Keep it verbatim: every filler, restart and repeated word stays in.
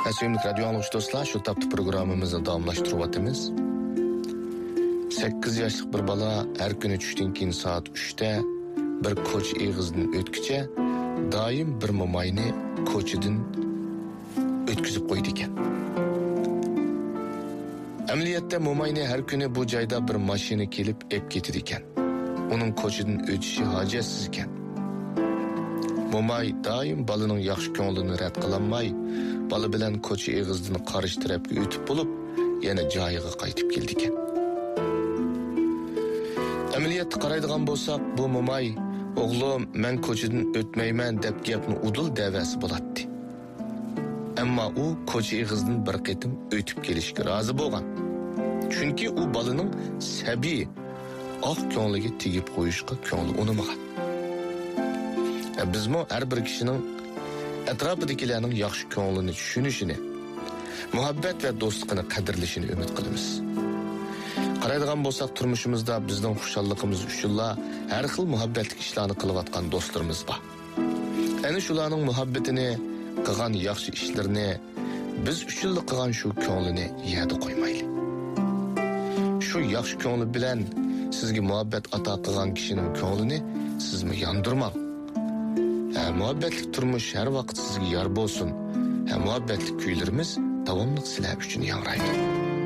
Sevimli radyo anlıqçı dostlar, şu taptı programımızı davamlaştırıvatımız. sakkiz yaşlık bir bala her günü düşten keyin saat üçte bir koç eğizden ötküçe daim bir momayni koçidin ötküzüp koydu eken. Ameliyatda momayni her günü bu cayda bir maşini kelip ep getirdi eken. Onun koçidin ötüşü hacetsiz eken. Momay daim balının yaxşı köңlünü rad kılanmay, balı bilen koçu eğizdini karıştırıp ötüp bulup, yana joyiga qaytib keldi eken. Ameliyatı qaraydigan bolsak, bu momay, oğlum, men koçidin ötmeymen dep gapni udul devesi bulatdi. Amma u koçu eğizdini bir qitim ötüp kelishga razı bolgan. Çünkü u balının sabi, ak köңlüge tegip qoyuşqa köңlü unumagan. Biz mi her bir kişinin etrafıdakilerinin yaxşı köңlünü düşünüşünü, muhabbet ve dostluğunu kadirlişini ümit kılımız. Qaraydigan bolsak turmuşumuzda bizden xuşallıqımız üçünla her xil muhabbetlik işlerini kılıvatkan dostlarımız var. Eni şularının muhabbetini, kıgan yaxşı işlerini, biz üçünle kıgan şu köңlünü yerde koymaylı. Şu yaxşı köңlü bilen sizge muhabbet ata kıgan kişinin köңlünü siz mi yandırmak? Ha, muhabbetlik turmuş her vakit sizge yar bolsun. Ha, muhabbetlik kuylarımız davamlıq sizler üçün yangraydı.